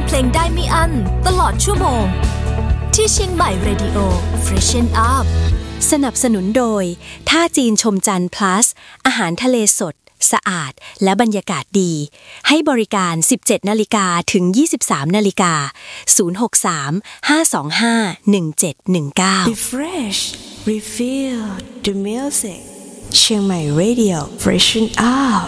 เพลงได้ไม่อั้นตลอดชั่วโมงที่เชียงใหม่ Radio Freshen Up สนับสนุนโดยท่าจีนชมจันทร์ plus อาหารทะเลสดสะอาดและบรรยากาศดีให้บริการ 17:00 นถึง 23:00 น063 525 1719 Refresh Refill the music เชียงใหม่ Radio Freshen Up